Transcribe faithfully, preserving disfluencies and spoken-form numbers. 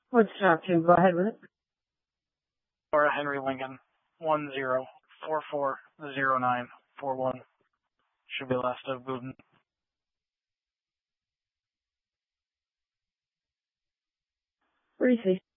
What's talk to? Go ahead with it. Laura Henry Lincoln, one zero four four zero nine four one. Should be last of Booten. What do you see?